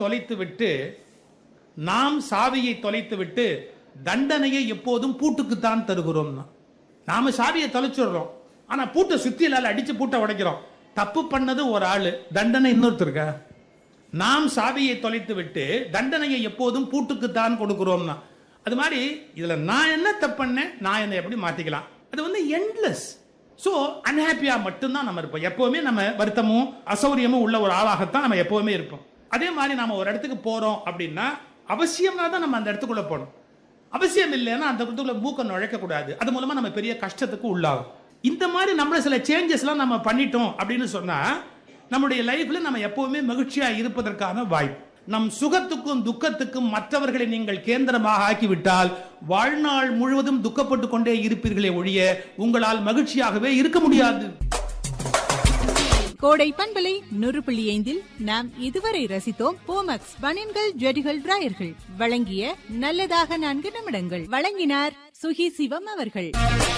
தொலைத்துவிட்டு நாம் சாவியை தொலைத்துவிட்டு தண்டனையை எப்போதும் பூட்டுக்குத்தான் தருகிறோம். நாம சாவியை தொலைச்சிடுறோம், ஆனா பூட்டை சுத்தியில அடிச்சு பூட்டை உடைக்கிறோம். தப்பு பண்ணது ஒரு ஆளு, தண்டனை இன்னொருத்தருக்க. நாம் சாவியை தொலைத்து விட்டு தண்டனையை எப்போதும் பூட்டுக்குத்தான் கொடுக்கிறோம்னா அது மாதிரி இதுல நான் என்ன தப்புன்னேன், நான் என்ன எப்படி மாத்திக்கலாம், அது எண்ட்லெஸ். சோ அன்ஹாப்பியா மட்டும்தான் நம்ம இருப்போம். எப்பவுமே நம்ம வருத்தமும் அசௌரியமும் உள்ள ஒரு ஆளாகத்தான் நம்ம எப்பவுமே இருப்போம். அதே மாதிரி நாம ஒரு இடத்துக்கு போறோம் அப்படின்னா அவசியம்னா தான் நம்ம அந்த இடத்துக்குள்ள போகணும். அவசியம் இல்லைன்னா அந்த இடத்துக்குள்ள மூக்க நுழைக்க கூடாது. அது மூலமா நம்ம பெரிய கஷ்டத்துக்கு உள்ளாகும். இந்த மாதிரி நம்மள சில சேஞ்சஸ் எல்லாம் நம்ம பண்ணிட்டோம் அப்படின்னு சொன்னா நம்முடைய லைஃப்ல நம்ம எப்பவுமே மகிழ்ச்சியா இருப்பதற்கான வாய்ப்பு. நம் சுகத்துக்கும் துக்கத்துக்கும் மற்றவர்களை நீங்கள் கேந்திரமாக ஆக்கிவிட்டால் வாழ்நாள் முழுவதும் துக்கப்பட்டு கொண்டே இருப்பீர்களே ஒழிய உங்களால் மகிழ்ச்சியாகவே இருக்க முடியாது. கோடை பண்பலை 100.5 நாம் இதுவரை ரசித்தோம் போமக்ஸ் பனியன்கள் ஜெடிகள் டிராயர்கள் வழங்கிய நல்லதாக 4 நிமிடங்கள். வழங்கினார் சுகி சிவம் அவர்கள்.